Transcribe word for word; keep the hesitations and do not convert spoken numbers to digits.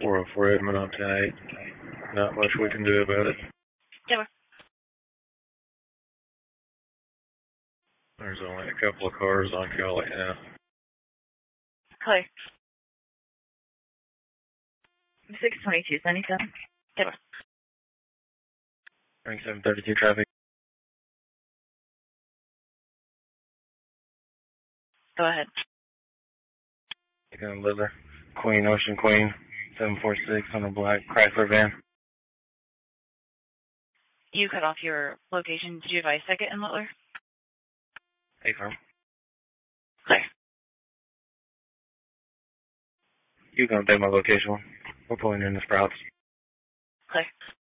four oh four Edmond on ten eight. Not much we can do about it. Yeah. There's only a couple of cars on Cali now. Clear. six twenty-two, seventy-seven. Yeah. twenty-seven thirty-two traffic. Go ahead. Again, Littler. Queen, Ocean Queen. seven four six on a black Chrysler van. You cut off your location. Did you advise second in Littler? Hey, firm. Clear. You can update my location. We're pulling in the Sprouts. Clear.